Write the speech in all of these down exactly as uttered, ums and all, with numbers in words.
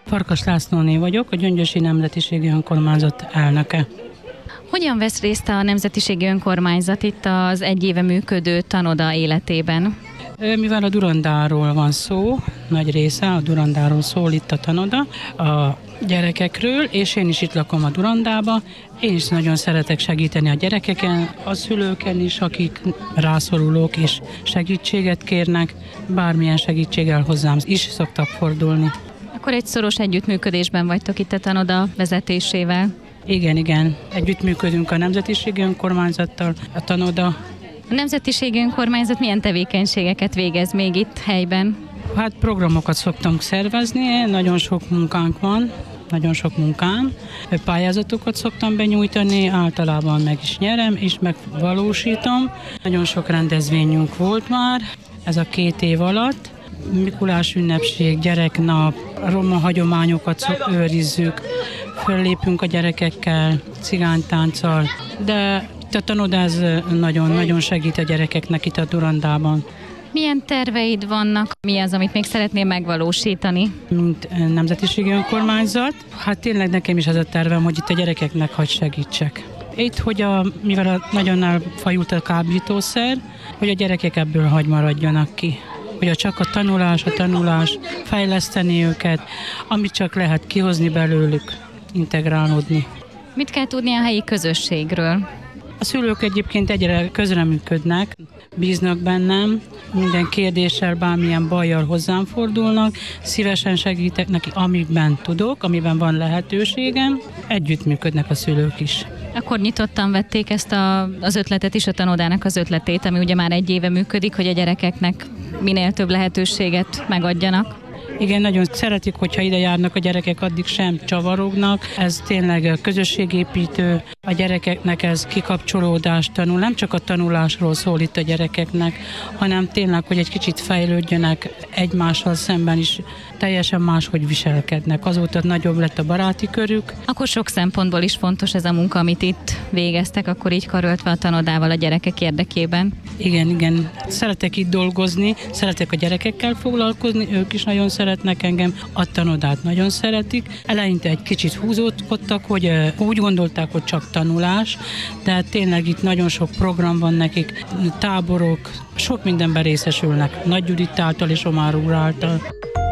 Farkas Lászlóné vagyok, a Gyöngyösi Nemzetiségi Önkormányzat elnöke. Hogyan vesz részt a Nemzetiségi Önkormányzat itt az egy éve működő tanoda életében? Mivel a Durandáról van szó, nagy része a Durandáról szól itt a tanoda, a gyerekekről, és én is itt lakom a Durandába. Én is nagyon szeretek segíteni a gyerekeken, a szülőken is, akik rászorulók és segítséget kérnek, bármilyen segítséggel hozzám is szoktak fordulni. Akkor egy szoros együttműködésben vagytok itt a tanoda vezetésével? Igen, igen. Együttműködünk a Nemzetiségi Önkormányzattal, a tanoda. A Nemzetiségi Önkormányzat milyen tevékenységeket végez még itt helyben? Hát programokat szoktunk szervezni, nagyon sok munkánk van, nagyon sok munkám. Pályázatokat szoktam benyújtani, általában meg is nyerem, és megvalósítom. Nagyon sok rendezvényünk volt már, ez a két év alatt. Mikulás ünnepség, gyereknap, roma hagyományokat őrizzük, föllépünk a gyerekekkel, cigánytánccal, de itt a tanoda ez nagyon-nagyon segít a gyerekeknek itt a Durandában. Milyen terveid vannak? Mi az, amit még szeretnél megvalósítani? Mint Nemzetiségi Önkormányzat, hát tényleg nekem is az a tervem, hogy itt a gyerekeknek hadd segítsek. Itt, hogy a, mivel a, nagyon elfajult a kábítószer, hogy a gyerekek ebből hagy maradjanak ki. Hogy csak a tanulás, a tanulás, fejleszteni őket, amit csak lehet kihozni belőlük, integrálódni. Mit kell tudni a helyi közösségről? A szülők egyébként egyre közreműködnek, bíznak bennem, minden kérdéssel, bármilyen bajjal hozzám fordulnak, szívesen segítek neki, amiben tudok, amiben van lehetőségem, együttműködnek a szülők is. Akkor nyitottan vették ezt a, az ötletet is, a tanodának az ötletét, ami ugye már egy éve működik, hogy a gyerekeknek minél több lehetőséget megadjanak. Igen, nagyon szeretik, hogyha ide járnak a gyerekek, addig sem csavarognak. Ez tényleg közösségépítő, a gyerekeknek ez kikapcsolódást tanul. Nem csak a tanulásról szól itt a gyerekeknek, hanem tényleg, hogy egy kicsit fejlődjönek egymással szemben is, teljesen máshogy viselkednek. Azóta nagyobb lett a baráti körük. Akkor sok szempontból is fontos ez a munka, amit itt végeztek, akkor így karöltve a tanodával a gyerekek érdekében. Igen, igen. Szeretek itt dolgozni, szeretek a gyerekekkel foglalkozni, ők is nagyon szeretnek engem, a tanodát nagyon szeretik. Eleinte egy kicsit húzódtak, hogy úgy gondolták, hogy csak tanulás, de tényleg itt nagyon sok program van nekik, táborok, sok mindenben részesülnek, Nagy Judit által és Omár úr által.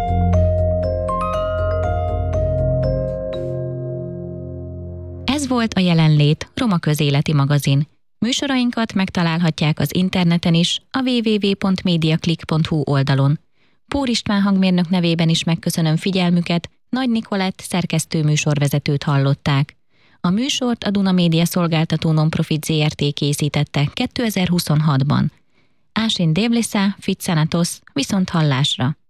Ez volt a Jelenlét, Roma Közéleti Magazin. Műsorainkat megtalálhatják az interneten is, a double-u double-u double-u pont mediaclick pont hu oldalon. Pór István hangmérnök nevében is megköszönöm figyelmüket, Nagy Nikolett szerkesztő műsorvezetőt hallották. A műsort a Duna Média Szolgáltató Nonprofit zé er té készítette kétezer-huszonhatban. Ásin Dévlisa, Fitszanatos, viszont hallásra!